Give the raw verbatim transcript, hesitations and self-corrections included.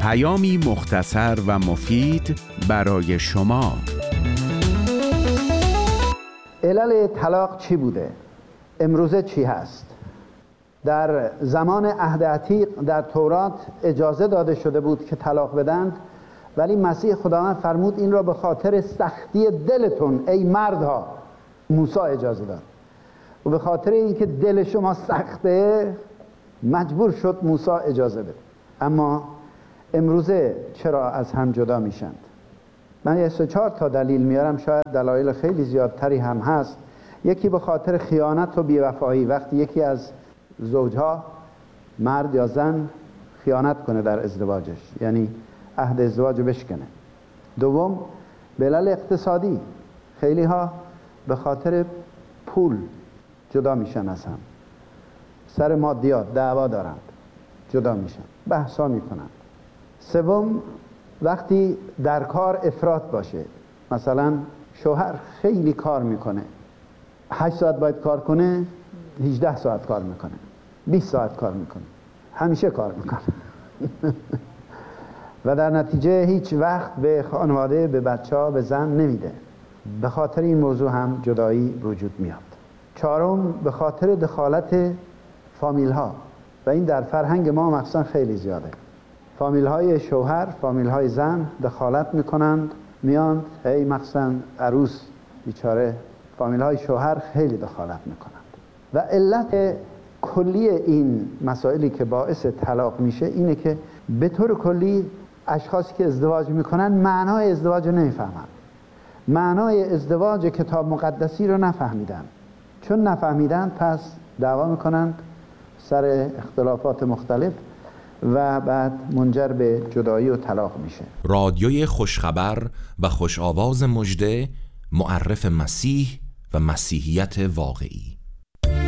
پیامی مختصر و مفید برای شما. علل طلاق چی بوده؟ امروزه چی هست؟ در زمان عهد عتیق در تورات اجازه داده شده بود که طلاق بدند، ولی مسیح خداوند فرمود این را به خاطر سختی دلتون ای مردها موسی اجازه داد، و به خاطر اینکه دل شما سخته مجبور شد موسی اجازه بده. اما امروزه چرا از هم جدا میشند؟ من یه سه چهار تا دلیل میارم، شاید دلایل خیلی زیادتری هم هست. یکی به خاطر خیانت و بیوفایی، وقتی یکی از زوجها مرد یا زن خیانت کنه در ازدواجش، یعنی عهد ازدواج رو بشکنه. دوم به علل اقتصادی، خیلی ها به خاطر پول جدا میشن از هم، سر مادیات دعوا دارند، جدا میشن، بحثا میکنند. سوم وقتی در کار افراط باشه، مثلا شوهر خیلی کار میکنه، هشت ساعت باید کار کنه، هجده ساعت کار میکنه، بیست ساعت کار میکنه، همیشه کار میکنه و در نتیجه هیچ وقت به خانواده، به بچه ها، به زن نمیده. به خاطر این موضوع هم جدایی وجود میاد. چهارم به خاطر دخالت فامیل ها، و این در فرهنگ ما مخصوصا خیلی زیاده. فامیل های شوهر، فامیل های زن دخالت میکنند، میان هی مخصوصا عروس بیچاره، فامیل های شوهر خیلی دخالت میکنند. و علت کلی این مسائلی که باعث طلاق میشه اینه که به طور کلی اشخاصی که ازدواج میکنن معنای ازدواج رو نمیفهمن، معنای ازدواج کتاب مقدسی رو نفهمیدن. چون نفهمیدن پس دعوا میکنند سر اختلافات مختلف و بعد منجر به جدایی و طلاق میشه. رادیوی خوشخبر و خوش آواز مژده، معرف مسیح و مسیحیت واقعی.